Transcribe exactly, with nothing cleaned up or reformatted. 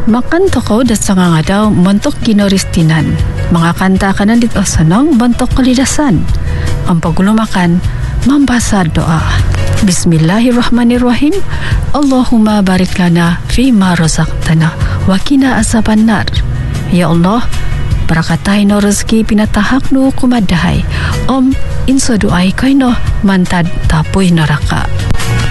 Makan toko dat sanga nga daw bentuk kinoristinan. Mga kanta kanan dito sanang bentuk kalidasan. Ang pagulo makan, membasa doa. Bismillahirrahmanirrahim. Allahumma barik lana fima razaqtana wa qina azabannar. Ya Allah, berakatai no rezeki pinatahak no kumadahay. Om inso doai kay no mantad tapoy neraka.